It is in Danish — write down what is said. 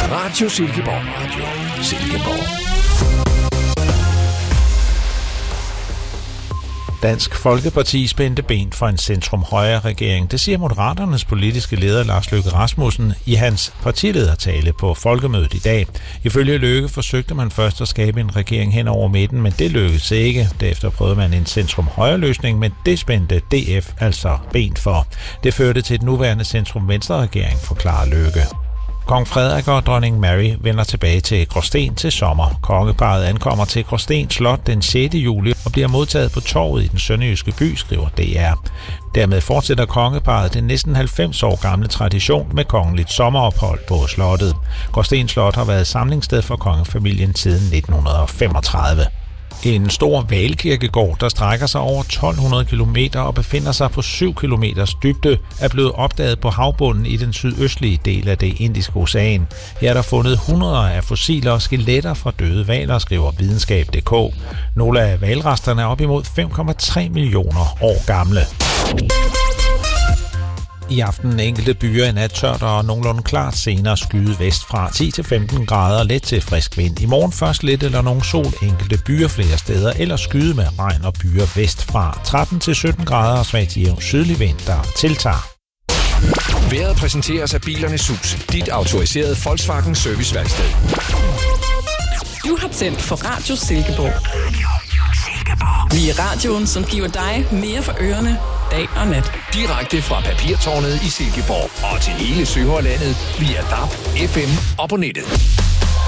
Radio Silkeborg. Radio Silkeborg. Dansk Folkeparti spændte ben for en centrum-højre-regering. Det siger Moderaternes politiske leder Lars Løkke Rasmussen i hans partiledertale på folkemødet i dag. Ifølge Løkke forsøgte man først at skabe en regering hen over midten, men det lykkedes ikke. Derefter prøvede man en centrum-højre-løsning, men det spændte DF altså ben for. Det førte til et nuværende centrum-venstre-regering, forklarer Løkke. Kong Frederik og dronning Mary vender tilbage til Gråsten til sommer. Kongeparret ankommer til Gråsten Slot den 6. juli og bliver modtaget på torvet i den sønderjyske by, skriver DR. Dermed fortsætter kongeparret den næsten 90 år gamle tradition med kongeligt sommerophold på slottet. Gråsten Slot har været samlingssted for kongefamilien siden 1935. En stor hvalkirkegård, der strækker sig over 1200 km og befinder sig på 7 km dybde, er blevet opdaget på havbunden i den sydøstlige del af det Indiske Ocean. Her er der fundet hundreder af fossiler og skeletter fra døde hvaler, skriver videnskab.dk. Nogle af hvalresterne er op imod 5,3 millioner år gamle. I aften enkelte byer i nat tørt og nogenlunde klart, senere skyde vestfra 10-15 grader, let til frisk vind. I morgen først lidt eller nogen sol, enkelte byer flere steder, eller skyde med regn og byer vestfra 13-17 grader og svagt jævn sydlig vind, der tiltager. Vejret præsenteres af Bilernes Hus, dit autoriserede Volkswagen serviceværksted. Du har tændt for Radio Silkeborg. Vi er radioen, som giver dig mere for ørerne dag og nat. Direkte fra Papirtårnet i Silkeborg og til hele Sønderjylland via DAB, FM og på nettet.